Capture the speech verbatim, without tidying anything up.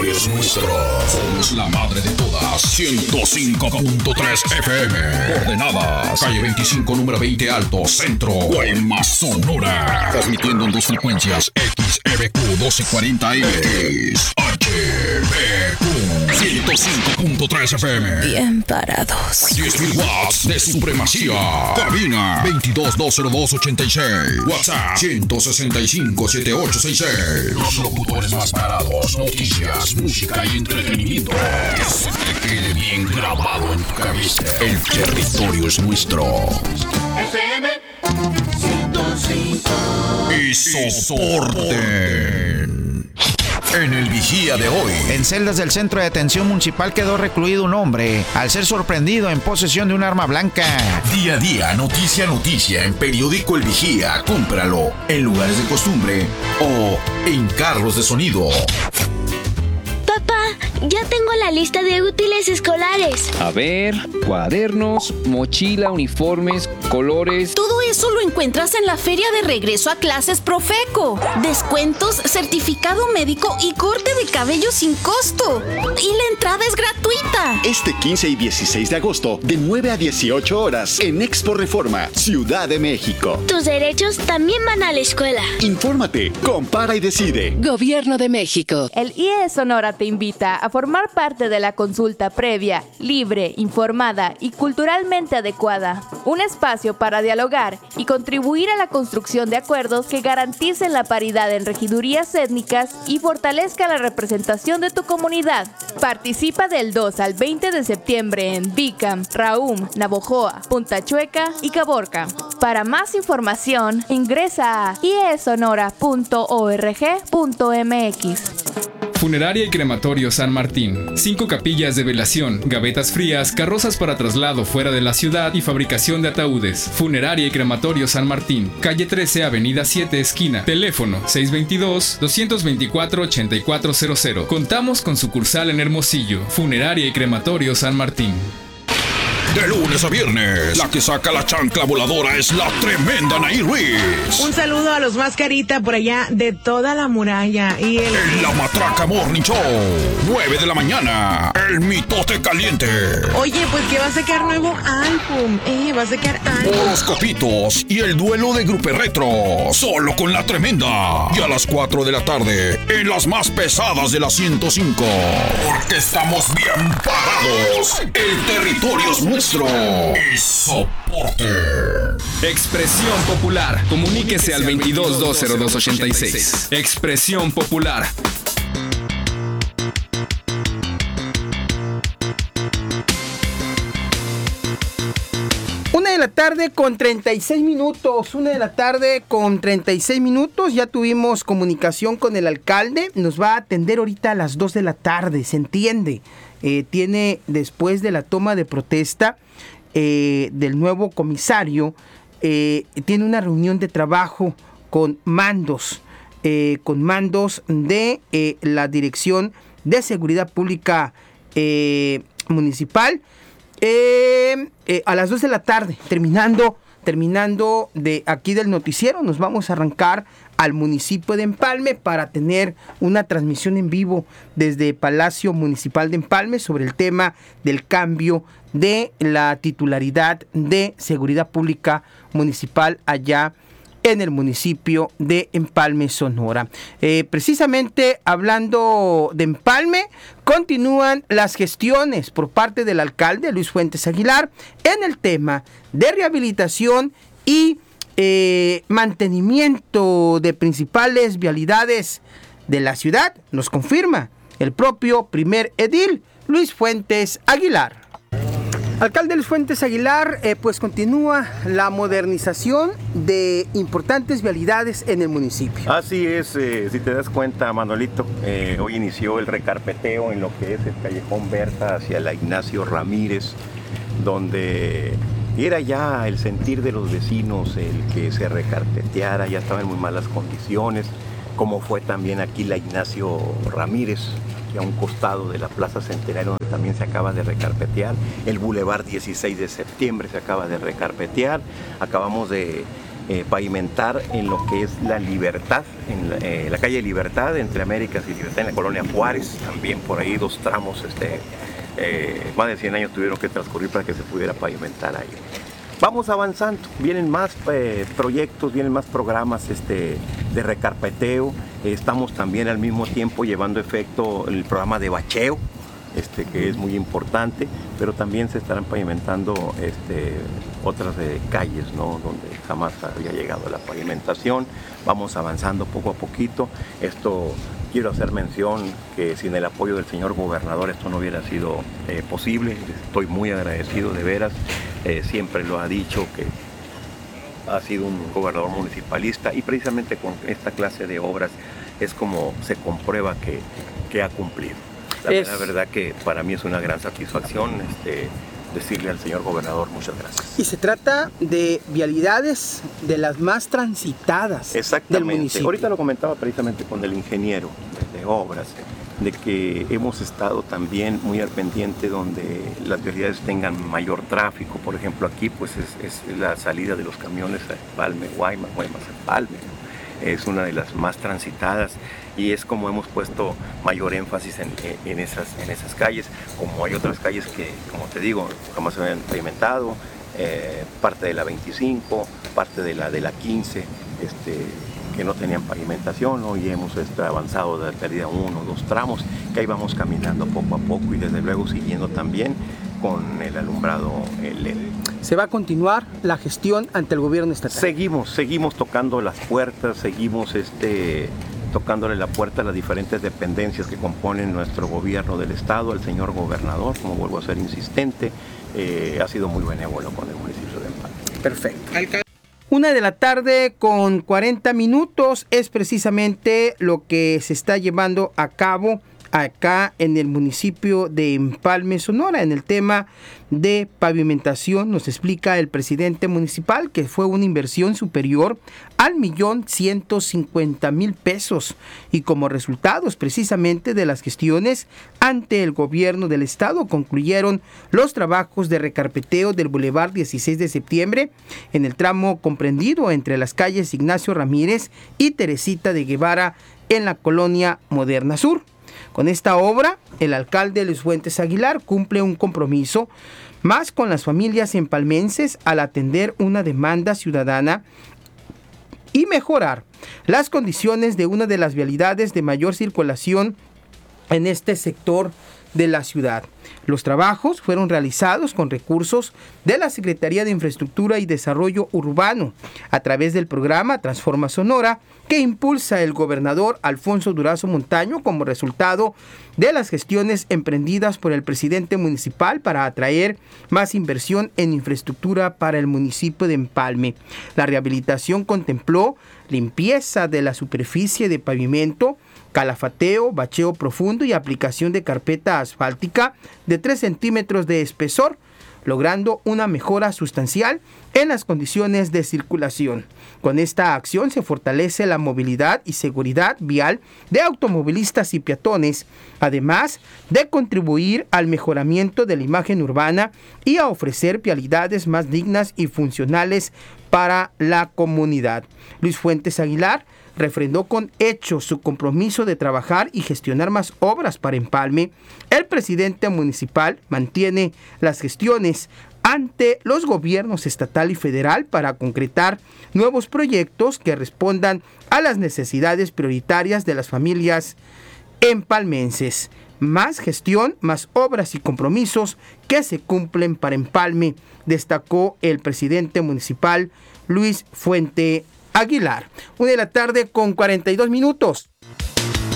territorio es nuestro. Somos la madre de todas. ciento cinco punto tres F M. Coordenadas: calle veinticinco, número veinte Alto, Centro, Guaymas, Sonora. Transmitiendo en dos frecuencias: X E B Q doce cuarenta M, X H B Q ciento cinco punto tres F M. Bien parados. diez mil watts de supremacía. Cabina veintidós, dos cero dos, ochenta y seis. WhatsApp ciento sesenta y cinco, setenta y ocho sesenta y seis. Los locutores más parados. Noticias, música y entretenimiento. Que se te quede bien grabado en tu cabeza. El territorio es nuestro. F M ciento cinco. Y soporten. En el vigía de hoy. En celdas del Centro de Detención Municipal quedó recluido un hombre al ser sorprendido en posesión de un arma blanca. Día a día, noticia a noticia, en Periódico El Vigía. Cómpralo en lugares de costumbre o en carros de sonido. Papá, ya tengo la lista de útiles escolares. A ver, cuadernos, mochila, uniformes, colores. Todo eso lo encuentras en la Feria de Regreso a Clases Profeco. Descuentos, certificado médico y corte de cabello sin costo. Y la entrada es gratuita. Este quince y dieciséis de agosto, de nueve a dieciocho horas, en Expo Reforma, Ciudad de México. Tus derechos también van a la escuela. Infórmate, compara y decide. Gobierno de México. El I E Sonora te invita a formar parte de la consulta previa, libre, informada y culturalmente adecuada. Un espacio para dialogar y contribuir a la construcción de acuerdos que garanticen la paridad en regidurías étnicas y fortalezca la representación de tu comunidad. Participa del dos al veinte de septiembre en Bicam, Raum, Navojoa, Punta Chueca y Caborca. Para más información, ingresa a i e sonora punto org punto m x. Funeraria y Crematorio San Martín. Cinco capillas de velación, gavetas frías, carrozas para traslado fuera de la ciudad y fabricación de ataúdes. Funeraria y Crematorio San Martín. Calle trece, Avenida siete, esquina. Teléfono seis dos dos, dos dos cuatro, ocho cuatro cero cero. Contamos con sucursal en Hermosillo. Funeraria y Crematorio San Martín. De lunes a viernes, la que saca la chancla voladora es la tremenda Anaí Ruiz. Un saludo a los mascarita por allá de toda la muralla. Y el... En la Matraca Morning Show, nueve de la mañana, el mitote caliente. Oye, pues que va a sacar nuevo álbum, eh, va a sacar álbum. Horoscopitos y el duelo de Grupo Retro, solo con la tremenda. Y a las cuatro de la tarde, en las más pesadas de la ciento cinco. Porque estamos bien parados. El territorio es nuestro. Y soporte. Expresión Popular. Comuníquese al veintidós, dos cero dos, ochenta y seis. Expresión Popular. Una de la tarde con treinta y seis minutos, una de la tarde con treinta y seis minutos, ya tuvimos comunicación con el alcalde, nos va a atender ahorita a las dos de la tarde, se entiende, eh, tiene después de la toma de protesta eh, del nuevo comisario, eh, tiene una reunión de trabajo con mandos, eh, con mandos de eh, la Dirección de Seguridad Pública eh, Municipal. Eh, eh, a las dos de la tarde, terminando, terminando de aquí del noticiero, nos vamos a arrancar al municipio de Empalme para tener una transmisión en vivo desde Palacio Municipal de Empalme sobre el tema del cambio de la titularidad de Seguridad Pública Municipal allá en el municipio de Empalme, Sonora. Eh, precisamente hablando de Empalme, continúan las gestiones por parte del alcalde Luis Fuentes Aguilar en el tema de rehabilitación y eh, mantenimiento de principales vialidades de la ciudad, nos confirma el propio primer edil Luis Fuentes Aguilar. Alcalde Luis Fuentes Aguilar, eh, pues continúa la modernización de importantes vialidades en el municipio. Así es, eh, si te das cuenta, Manuelito, eh, hoy inició el recarpeteo en lo que es el Callejón Berta hacia la Ignacio Ramírez, donde era ya el sentir de los vecinos el que se recarpeteara, ya estaba en muy malas condiciones, como fue también aquí la Ignacio Ramírez, a un costado de la Plaza Centenario, donde también se acaba de recarpetear. El Boulevard dieciséis de septiembre se acaba de recarpetear. Acabamos de eh, pavimentar en lo que es la Libertad, en la, eh, la calle Libertad, entre Américas y Libertad, en la colonia Juárez, también por ahí dos tramos, este, eh, más de cien años tuvieron que transcurrir para que se pudiera pavimentar ahí. Vamos avanzando, vienen más eh, proyectos, vienen más programas este, de recarpeteo, eh, estamos también al mismo tiempo llevando a efecto el programa de bacheo, este, que es muy importante, pero también se estarán pavimentando este, otras eh, calles, ¿no? Donde jamás había llegado la pavimentación. Vamos avanzando poco a poquito. Esto quiero hacer mención que sin el apoyo del señor gobernador esto no hubiera sido eh, posible. Estoy muy agradecido, de veras. Eh, siempre lo ha dicho que ha sido un gobernador municipalista y precisamente con esta clase de obras es como se comprueba que, que ha cumplido. La, es... la verdad que para mí es una gran satisfacción este, decirle al señor gobernador muchas gracias. Y se trata de vialidades de las más transitadas del municipio. Ahorita lo comentaba precisamente con el ingeniero de, de obras, de que hemos estado también muy al pendiente donde las vialidades tengan mayor tráfico. Por ejemplo, aquí pues es, es la salida de los camiones a Empalme, Guaymas, Guaymas, Empalme, ¿no? Es una de las más transitadas y es como hemos puesto mayor énfasis en, en, esas, en esas calles, como hay otras calles que, como te digo, jamás se habían pavimentado, eh, parte de la veinticinco, parte de la de la quince, este, que no tenían pavimentación, ¿no? Y hemos este, avanzado de la pérdida uno, dos tramos, que ahí vamos caminando poco a poco y desde luego siguiendo también con el alumbrado L E D. ¿Se va a continuar la gestión ante el gobierno estatal? Seguimos, seguimos tocando las puertas, seguimos este, tocándole la puerta a las diferentes dependencias que componen nuestro gobierno del estado, al señor gobernador, como vuelvo a ser insistente, eh, ha sido muy benévolo con el municipio de Empalme. Perfecto. Alcalde. Una de la tarde con cuarenta minutos es precisamente lo que se está llevando a cabo acá en el municipio de Empalme, Sonora, en el tema de pavimentación. Nos explica el presidente municipal que fue una inversión superior al millón ciento cincuenta mil pesos y como resultados precisamente de las gestiones ante el gobierno del estado concluyeron los trabajos de recarpeteo del Boulevard dieciséis de septiembre en el tramo comprendido entre las calles Ignacio Ramírez y Teresita de Guevara en la colonia Moderna Sur. Con esta obra, el alcalde Luis Fuentes Aguilar cumple un compromiso más con las familias empalmenses al atender una demanda ciudadana y mejorar las condiciones de una de las vialidades de mayor circulación en este sector de la ciudad. Los trabajos fueron realizados con recursos de la Secretaría de Infraestructura y Desarrollo Urbano a través del programa Transforma Sonora que impulsa el gobernador Alfonso Durazo Montaño como resultado de las gestiones emprendidas por el presidente municipal para atraer más inversión en infraestructura para el municipio de Empalme. La rehabilitación contempló limpieza de la superficie de pavimento, calafateo, bacheo profundo y aplicación de carpeta asfáltica de tres centímetros de espesor, logrando una mejora sustancial en las condiciones de circulación. Con esta acción se fortalece la movilidad y seguridad vial de automovilistas y peatones, además de contribuir al mejoramiento de la imagen urbana y a ofrecer vialidades más dignas y funcionales para la comunidad. Luis Fuentes Aguilar refrendó con hechos su compromiso de trabajar y gestionar más obras para Empalme. El presidente municipal mantiene las gestiones ante los gobiernos estatal y federal para concretar nuevos proyectos que respondan a las necesidades prioritarias de las familias empalmenses. Más gestión, más obras y compromisos que se cumplen para Empalme, destacó el presidente municipal Luis Fuente Aguilar. Una de la tarde con cuarenta y dos minutos.